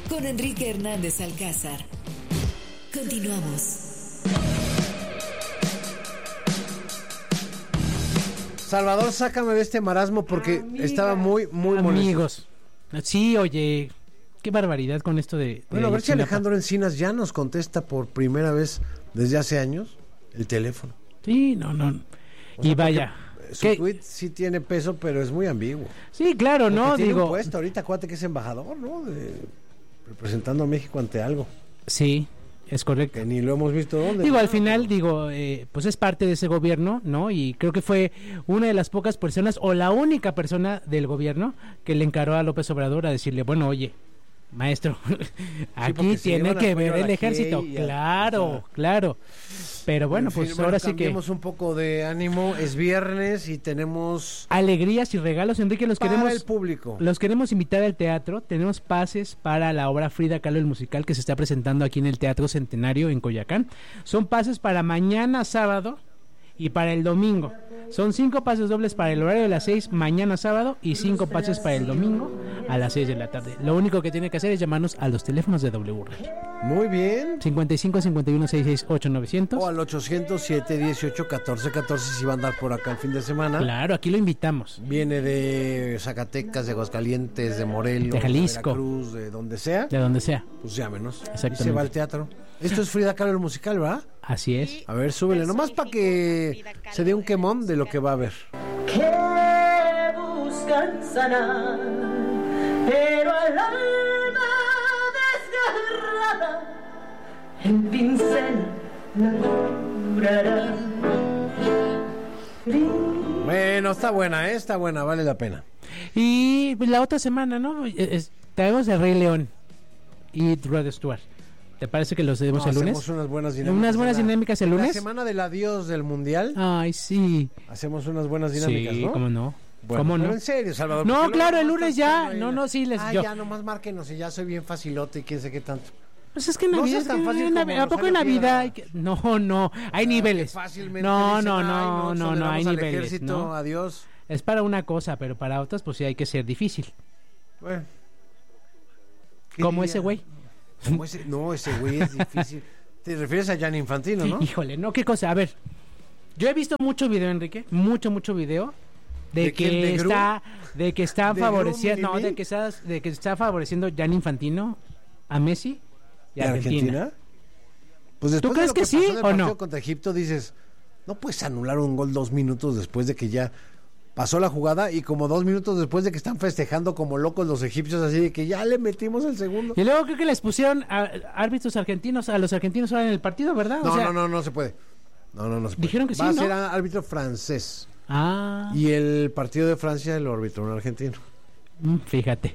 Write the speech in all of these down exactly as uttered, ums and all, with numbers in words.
con Enrique Hernández Alcázar. Continuamos. Salvador, sácame de este marasmo porque Amiga. estaba muy, muy molesto. Amigos, sí, oye, qué barbaridad con esto de... de bueno, a ver si Alejandro Encinas ya nos contesta por primera vez desde hace años el teléfono. Sí, no, no. O y sea, vaya... Su ¿qué? tweet sí tiene peso, pero es muy ambiguo. Sí, claro, porque ¿no? Tiene Digo... un puesto ahorita, acuérdate que es embajador, ¿no? De, representando a México ante algo. Sí, es correcto. Que ni lo hemos visto dónde. Digo, ¿no? al final, digo, eh, pues es parte de ese gobierno, ¿no? Y creo que fue una de las pocas personas, o la única persona del gobierno, que le encaró a López Obrador a decirle, bueno, oye, maestro, aquí sí, tiene que ver el aquí ejército. y, claro, y, claro. Pero bueno, fin, pues bueno, ahora sí que... Cambiemos un poco de ánimo, es viernes y tenemos... alegrías y regalos, Enrique, los para queremos... el público. Los queremos invitar al teatro, tenemos pases para la obra Frida Kahlo, el musical que se está presentando aquí en el Teatro Centenario en Coyoacán. Son pases para mañana sábado y para el domingo. Son cinco pases dobles para el horario de las seis mañana sábado y cinco pases para el domingo a las seis de la tarde. Lo único que tiene que hacer es llamarnos a los teléfonos de W Radio. Muy bien. cincuenta y cinco, cincuenta y uno, sesenta y seis, ocho novecientos. O al ochocientos siete dieciocho catorce catorce si va a andar por acá el fin de semana. Claro, aquí lo invitamos. Viene de Zacatecas, de Aguascalientes, de Morelos, de Jalisco, de Veracruz, de donde sea. De donde sea. Pues llámenos. Exactamente. Y se va al teatro. Esto es Frida Kahlo el musical, ¿verdad? Así es. A ver, súbele, nomás para que se dé un quemón de lo que va a haber. Que buscan sanar, pero al alma desgarrada el pincel la curará. Bueno, está buena, ¿eh? Está buena, vale la pena. Y pues, la otra semana, ¿no? Es, traemos el Rey León y Rod Stewart. ¿Te parece que los demos no, el lunes? Hacemos unas buenas dinámicas. ¿Unas buenas la, dinámicas el lunes? La semana del adiós del mundial. Ay, sí. Hacemos unas buenas dinámicas, sí, ¿no? ¿cómo no? Bueno, ¿Cómo pero no? en serio, Salvador. No, claro, el lunes ya. No, no, sí, les... Ah, yo. ya, nomás márquenos y ya soy bien facilote y quién sé qué tanto. Pues es que Navidad... No es tan fácil en Navidad, ¿a poco en Navidad? Hay que... No, no, hay ah, niveles. No, dicen, no, no, no, no, hay niveles. Ejército, ¿no? Adiós. Es para una cosa, pero para otras, pues sí hay que ser difícil. Bueno. Como diría? Ese güey. Como ese, no, ese güey es difícil. Te refieres a Gianni Infantino, ¿no? Híjole, no, qué cosa. A ver, yo he visto mucho video, Enrique, mucho, mucho video de, ¿De que de está, de que está favoreciendo, no, de que está, de que está favoreciendo Gianni Infantino a Messi y a Argentina. Argentina. Pues después ¿Tú crees de lo que, que sí pasó en el o no? Contra Egipto dices, no puedes anular un gol dos minutos después de que ya pasó la jugada y como dos minutos después de que están festejando como locos los egipcios, así de que ya le metimos el segundo. Y luego creo que les pusieron a árbitros argentinos, a los argentinos ahora en el partido, ¿verdad? No, o sea, no, no, no se puede. No, no, no se puede. Dijeron que sí, Va a ¿no? ser árbitro francés. Ah. Y el partido de Francia lo arbitró un argentino. Fíjate.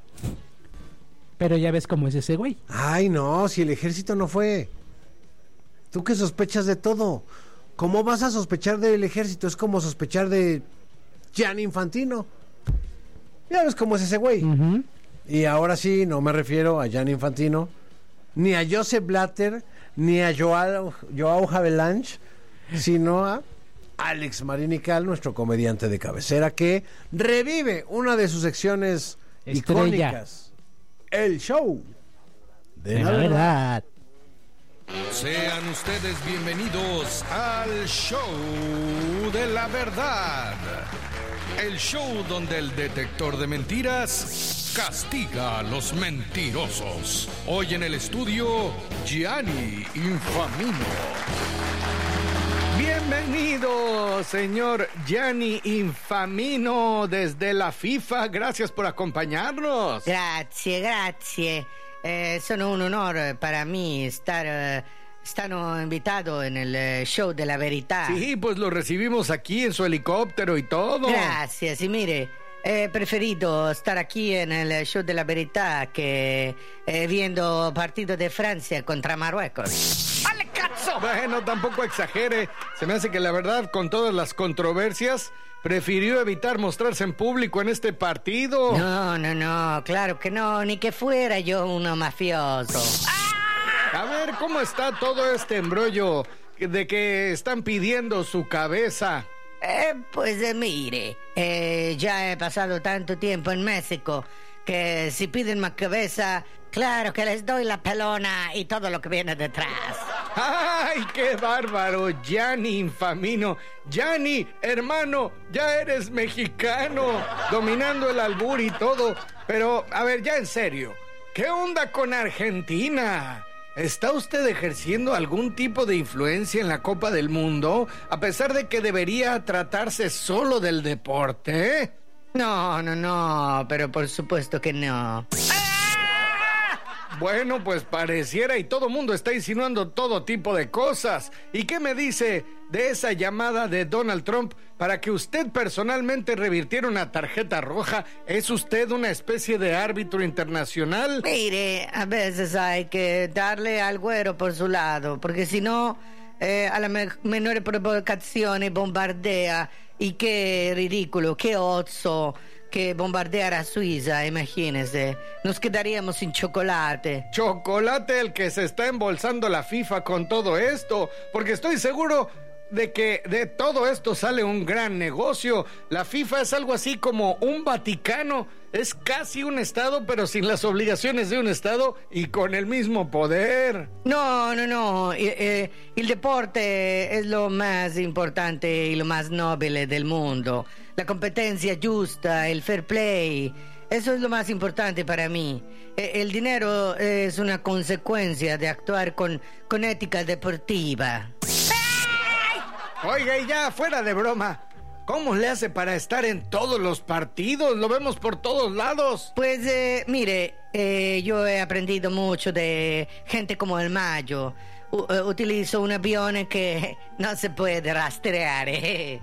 Pero ya ves cómo es ese güey. Ay, no, si el ejército no fue. Tú que sospechas de todo. ¿Cómo vas a sospechar del ejército? Es como sospechar de Gianni Infantino. Ya ves cómo es ese güey. Uh-huh. Y ahora sí, no me refiero a Gianni Infantino, ni a Joseph Blatter, ni a Joao, Joao Havelange, sino a Alex Marinical, nuestro comediante de cabecera, que revive una de sus secciones Estrella. icónicas. El show de, de la, la verdad. verdad. Sean ustedes bienvenidos al show de la verdad. El show donde el detector de mentiras castiga a los mentirosos. Hoy en el estudio, Gianni Infamino. Bienvenido, señor Gianni Infamino, desde la FIFA. Gracias por acompañarnos. Grazie, grazie. Eh, sono un honor para mí estar... Uh... Están invitados en el show de la verità. Sí, pues lo recibimos aquí en su helicóptero y todo. Gracias, y mire, he preferido estar aquí en el show de la verità que eh, viendo partido de Francia contra Marruecos. ¡Ale, cazzo! Bueno, tampoco exagere. Se me hace que la verdad, con todas las controversias, prefirió evitar mostrarse en público en este partido. No, no, no, claro que no, ni que fuera yo uno mafioso. ¡Ah! A ver, ¿cómo está todo este embrollo de que están pidiendo su cabeza? Eh, pues eh, mire, eh, ya he pasado tanto tiempo en México que si piden mi cabeza Claro que les doy la pelona y todo lo que viene detrás. ¡Ay, qué bárbaro! Gianni Infamino. Gianni, hermano, ya eres mexicano, dominando el albur y todo. Pero, a ver, ya en serio, ¿qué onda con Argentina? ¿Está usted ejerciendo algún tipo de influencia en la Copa del Mundo, a pesar de que debería tratarse solo del deporte? No, no, no, pero por supuesto que no. Bueno, pues pareciera y todo mundo está insinuando todo tipo de cosas. ¿Y qué me dice de esa llamada de Donald Trump para que usted personalmente revirtiera una tarjeta roja? ¿Es usted una especie de árbitro internacional? Mire, a veces hay que darle al güero por su lado, porque si no, eh, a la me- menor provocazione bombardea. Y qué ridículo, qué oso que bombardeara a Suiza, imagínese. Nos quedaríamos sin chocolate. Chocolate el que se está embolsando la FIFA con todo esto, porque estoy seguro de que de todo esto sale un gran negocio. La FIFA es algo así como un Vaticano, es casi un estado, pero sin las obligaciones de un estado y con el mismo poder. No, no, no, eh, eh, el deporte es lo más importante y lo más noble del mundo. La competencia justa, el fair play, eso es lo más importante para mí. Eh, el dinero es una consecuencia de actuar con, con ética deportiva. Oiga, y ya, fuera de broma, ¿cómo le hace para estar en todos los partidos? Lo vemos por todos lados. Pues eh, mire, eh, yo he aprendido mucho de gente como el Mayo. U- eh, utilizo un avión que no se puede rastrear. Eh.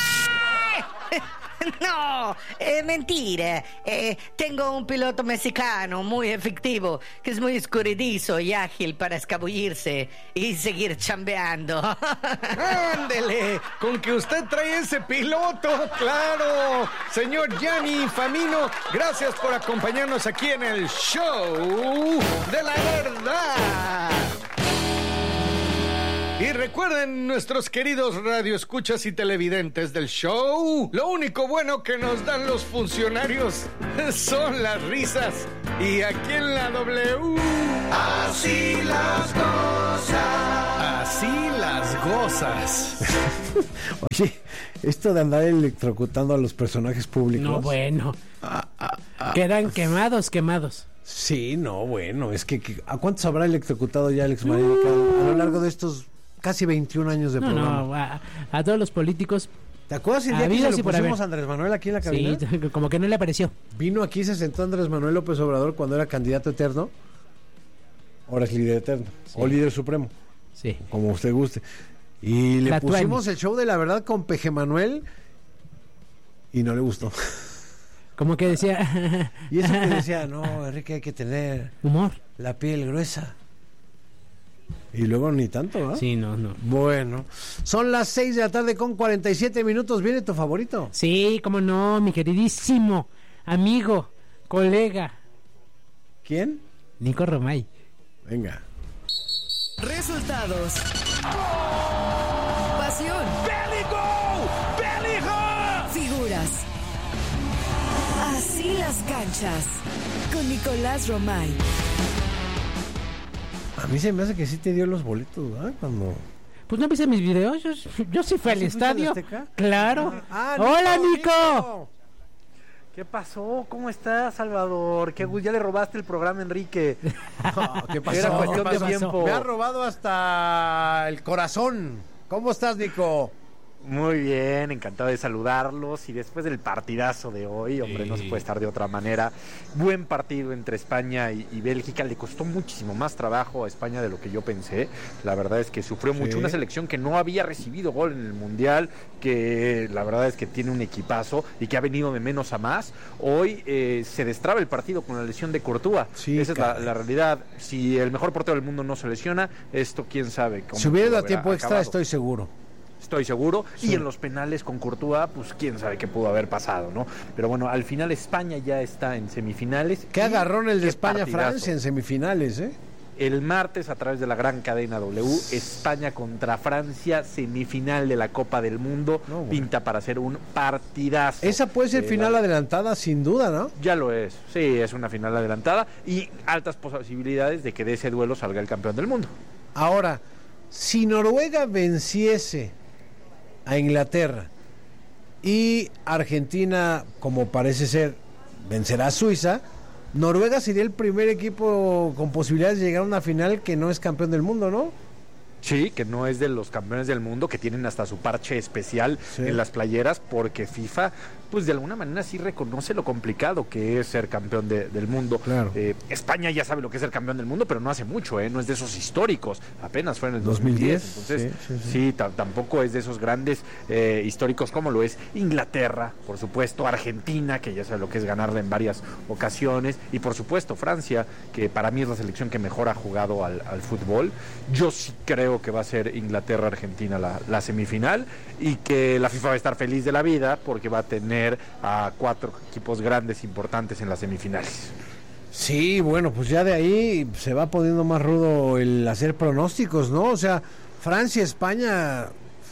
No, es mentira. Eh, tengo un piloto mexicano muy efectivo, que es muy escurridizo y ágil para escabullirse y seguir chambeando. ¡Ándele! Con que usted trae ese piloto, claro. Señor Gianni Infamino, gracias por acompañarnos aquí en el Show de la Verdad. Y recuerden, nuestros queridos radioescuchas y televidentes del show, lo único bueno que nos dan los funcionarios son las risas. Y aquí en la W, así las cosas. Así las gozas. Oye, esto de andar electrocutando a los personajes públicos. No, bueno. Quedan quemados, quemados. Sí, no, bueno, es que, que ¿a cuántos habrá electrocutado ya Alex Marín a lo largo de estos casi veintiún años de No, programa? no, a, a todos los políticos. ¿Te acuerdas el día que Habidos se y lo por pusimos haber. a Andrés Manuel aquí en la cabina? Sí, como que no le apareció. Vino aquí, se sentó Andrés Manuel López Obrador cuando era candidato eterno. Ahora es líder eterno. Sí. O líder supremo, Sí. como usted guste. Y le La pusimos Tuani. el show de la verdad con Peje Manuel y no le gustó. Como que decía. Y eso que decía, no, Enrique, hay que tener Humor. la piel gruesa. Y luego ni tanto, ¿ah? Sí, no, no. Bueno, son las seis de la tarde con cuarenta y siete minutos. ¿Viene tu favorito? Sí, cómo no, mi queridísimo amigo, colega, ¿Quién? Nico Romay. Venga. Resultados. Pasión. Figuras. Así las canchas. Con Nicolás Romay. A mí se me hace que sí te dio los boletos, ¿verdad? Cuando... Pues no viste mis videos, yo, yo sí fui ¿Ah, al sí fuiste al estadio. Azteca? Claro. Ah, Hola, Nico. Nico. ¿Qué pasó? ¿Cómo estás, Salvador? ¿Qué gusto? Ya le robaste el programa a Enrique. Oh, ¿qué pasó? Era cuestión ¿Qué de pasó? tiempo. Me ha robado hasta el corazón. ¿Cómo estás, Nico? Muy bien, encantado de saludarlos. Y después del partidazo de hoy, hombre, no se puede estar de otra manera. Buen partido entre España y, y Bélgica. Le costó muchísimo más trabajo a España de lo que yo pensé. La verdad es que sufrió Sí. mucho. Una selección que no había recibido gol en el Mundial, que la verdad es que tiene un equipazo y que ha venido de menos a más. Hoy eh, se destraba el partido con la lesión de Courtois. Sí, Esa es la, caray. la realidad. Si el mejor portero del mundo no se lesiona, esto quién sabe cómo Si hubiera pudo dado haber tiempo extra, acabado. estoy seguro. Estoy seguro. Sí. Y en los penales con Courtois, pues quién sabe qué pudo haber pasado, ¿no? Pero bueno, al final España ya está en semifinales. Qué y agarrón el de qué España-Francia partidazo. en semifinales, ¿eh? el martes a través de la gran cadena W, España contra Francia, semifinal de la Copa del Mundo, no, bueno. Pinta para ser un partidazo. Esa puede ser eh, final la... adelantada sin duda, ¿no? Ya lo es, sí, es una final adelantada y altas posibilidades de que de ese duelo salga el campeón del mundo. Ahora, si Noruega venciese a Inglaterra y Argentina, como parece ser, vencerá a Suiza, Noruega sería el primer equipo con posibilidades de llegar a una final que no es campeón del mundo, ¿no? Sí, que no es de los campeones del mundo, que tienen hasta su parche especial sí. en las playeras, porque FIFA, pues de alguna manera sí reconoce lo complicado que es ser campeón de, del mundo. Claro. Eh, España ya sabe lo que es ser campeón del mundo, pero no hace mucho, ¿eh? No es de esos históricos, apenas fue en el dos mil diez. Entonces, sí, sí, sí. sí t- tampoco es de esos grandes eh, históricos como lo es Inglaterra, por supuesto, Argentina, que ya sabe lo que es ganarla en varias ocasiones, y por supuesto Francia, que para mí es la selección que mejor ha jugado al, al fútbol. Yo sí creo que va a ser Inglaterra-Argentina la, la semifinal y que la FIFA va a estar feliz de la vida porque va a tener a cuatro equipos grandes importantes en las semifinales. Sí, bueno, pues ya de ahí se va poniendo más rudo el hacer pronósticos, ¿no? O sea, Francia, España,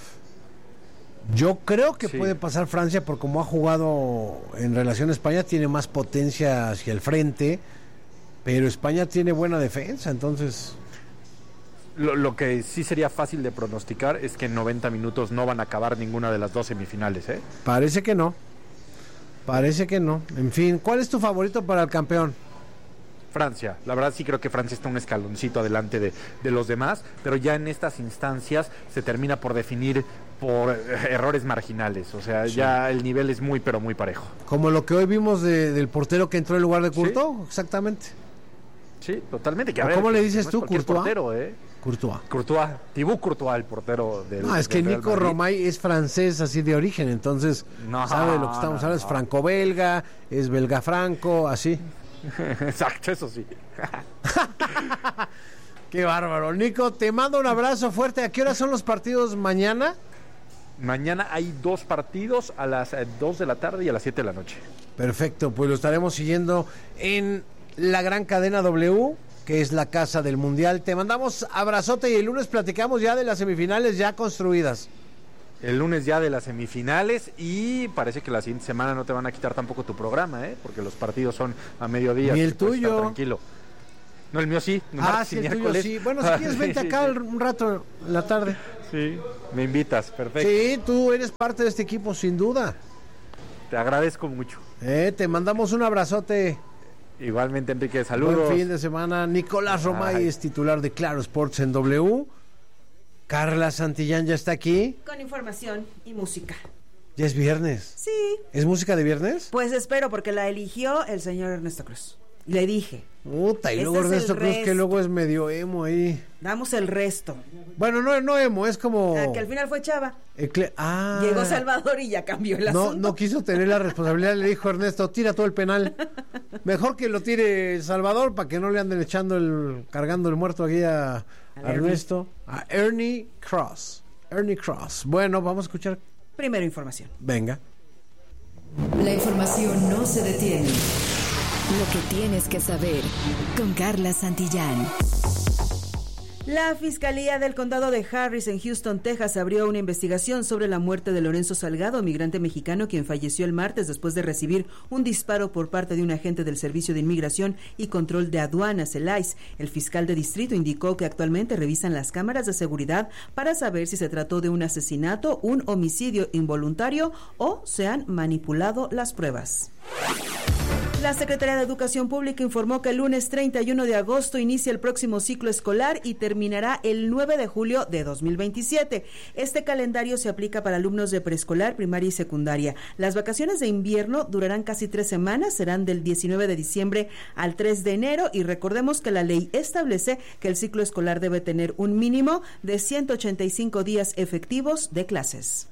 yo creo que sí. puede pasar Francia por cómo ha jugado en relación a España, tiene más potencia hacia el frente, pero España tiene buena defensa, entonces... Lo, lo que sí sería fácil de pronosticar es que en noventa minutos no van a acabar ninguna de las dos semifinales, ¿eh? Parece que no. Parece que no. En fin, ¿cuál es tu favorito para el campeón? Francia. La verdad sí creo que Francia está un escaloncito adelante de, de los demás, pero ya en estas instancias se termina por definir por eh, errores marginales. O sea, sí. ya el nivel es muy, pero muy parejo. Como lo que hoy vimos de, del portero que entró en lugar de Courtois, ¿sí? Exactamente. Sí, totalmente. Que, a ver, ¿Cómo le dices no tú, Courtois? Portero, ¿eh? Courtois. Courtois, Thibaut Courtois, el portero del No, es que del Nico Romay es francés así de origen, entonces no, sabe de lo que estamos hablando, no, no. es franco-belga, es belga-franco, así. Exacto, eso sí. Qué bárbaro. Nico, te mando un abrazo fuerte. ¿A qué hora son los partidos mañana? Mañana hay dos partidos a las dos de la tarde y a las siete de la noche. Perfecto, pues lo estaremos siguiendo en la gran cadena W, que es la casa del Mundial. Te mandamos abrazote y el lunes platicamos ya de las semifinales ya construidas. El lunes ya de las semifinales y parece que la siguiente semana no te van a quitar tampoco tu programa, ¿eh? Porque los partidos son a mediodía. Ni el tuyo. Tranquilo. No, el mío sí. Ah, sí, el tuyo sí. Bueno, si quieres vente acá sí, sí. un rato en la tarde. Sí, me invitas, perfecto. Sí, tú eres parte de este equipo sin duda. Te agradezco mucho. Eh, te mandamos un abrazote. Igualmente, Enrique, saludos. Buen fin de semana. Nicolás Romay Ay. es titular de Claro Sports en W. Carla Santillán ya está aquí. Con información y música. ¿Ya es viernes? Sí. ¿Es música de viernes? Pues espero, porque la eligió el señor Ernesto Cruz. Le dije. Puta, y luego Ernesto Cruz, resto. que luego es medio emo ahí. Damos el resto. Bueno, no, no emo, es como... Ah, que al final fue Chava. Ecle... Ah. Llegó Salvador y ya cambió el no, asunto. No quiso tener la responsabilidad, le dijo Ernesto, tira todo el penal. Mejor que lo tire Salvador para que no le anden echando el... cargando el muerto aquí a, a Ernesto. A Ernie Cross. Ernie Cross. Bueno, vamos a escuchar... Primero información. Venga. La información no se detiene. Lo que tienes que saber con Carla Santillán. La Fiscalía del Condado de Harris en Houston, Texas, abrió una investigación sobre la muerte de Lorenzo Salgado, migrante mexicano quien falleció el martes después de recibir un disparo por parte de un agente del Servicio de Inmigración y Control de Aduanas, el I C E. El fiscal de distrito indicó que actualmente revisan las cámaras de seguridad para saber si se trató de un asesinato, un homicidio involuntario o se han manipulado las pruebas. La Secretaría de Educación Pública informó que el lunes treinta y uno de agosto inicia el próximo ciclo escolar y terminará el nueve de julio de dos mil veintisiete. Este calendario se aplica para alumnos de preescolar, primaria y secundaria. Las vacaciones de invierno durarán casi tres semanas, serán del diecinueve de diciembre al tres de enero y recordemos que la ley establece que el ciclo escolar debe tener un mínimo de ciento ochenta y cinco días efectivos de clases.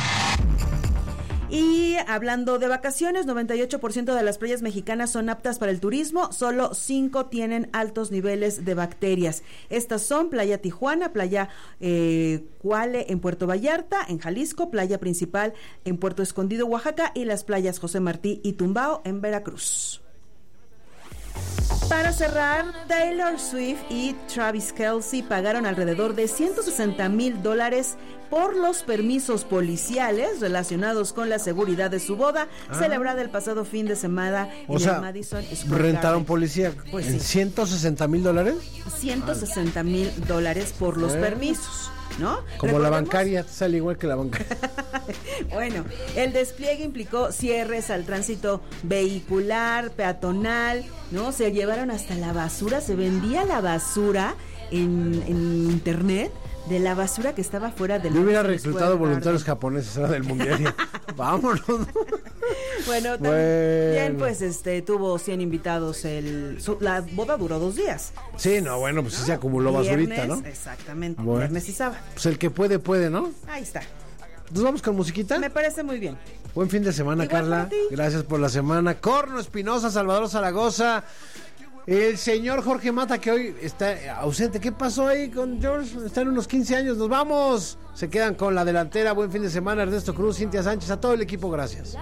Y hablando de vacaciones, noventa y ocho por ciento de las playas mexicanas son aptas para el turismo, solo cinco tienen altos niveles de bacterias. Estas son Playa Tijuana, Playa eh, Cuale en Puerto Vallarta, en Jalisco, Playa Principal en Puerto Escondido, Oaxaca y las playas José Martí y Tumbao en Veracruz. Para cerrar, Taylor Swift y Travis Kelce pagaron alrededor de ciento sesenta mil dólares por los permisos policiales relacionados con la seguridad de su boda, ah. celebrada el pasado fin de semana o en sea, el Madison Square rentaron Garden. Policía Pues en sí. ciento sesenta mil dólares. ciento sesenta mil dólares por los ¿Eh? permisos, ¿no? Como Recordemos- la bancaria, sale igual que la bancaria. Bueno, el despliegue implicó cierres al tránsito vehicular, peatonal, ¿no? Se llevaron hasta la basura, se vendía la basura en, en internet, de la basura que estaba fuera del... Yo hubiera Madison reclutado Square voluntarios Garden. japoneses ahora del mundial. Ya. Vámonos. Bueno, también Bueno. pues este tuvo cien invitados, el su- la boda duró dos días. Sí, no, bueno, pues sí se acumuló basurita, Viernes, ¿no? Exactamente, Bueno. viernes y sábado. Pues el que puede, puede, ¿no? Ahí está. ¿Nos vamos con musiquita? Me parece muy bien. Buen fin de semana, Igual Carla. para ti. Gracias por la semana. Corno Espinosa, Salvador Zaragoza. El señor Jorge Mata, que hoy está ausente. ¿Qué pasó ahí con George? Está en unos quince años. Nos vamos. Se quedan con la delantera. Buen fin de semana. Ernesto Cruz, Cintia Sánchez, a todo el equipo. Gracias.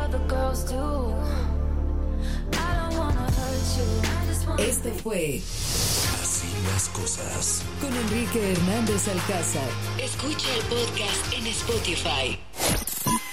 Este fue Así las cosas. con Enrique Hernández Alcázar. Escucha el podcast en Spotify.